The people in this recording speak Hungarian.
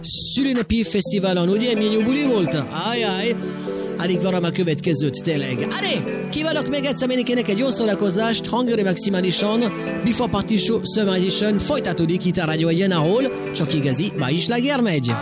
szülinapi fesztiválon, ugye? Milyen jó buli volt? Ajaj, alig várom a következőt, tényleg. Adé, kívánok még egyszer mindenkinek egy jó szórakozást, hangőre maximálisan, Before Party Show Summer Edition folytatódik itt a Rádió Egyen, ahol csak igazi, ma is láger megy.